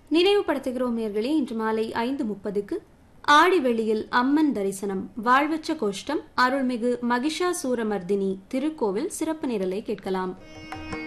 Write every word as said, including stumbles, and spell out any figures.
நினைவுபடுத்துகிறோம் நேயர்களே, இன்று மாலை ஐந்து முப்பதுக்கு ஆடிவெளியில் அம்மன் தரிசனம் வாழ்வச்ச கோஷ்டம் அருள்மிகு மகிஷாசூரமர்தினி திருக்கோவில் சிறப்பு நிரலை கேட்கலாம்.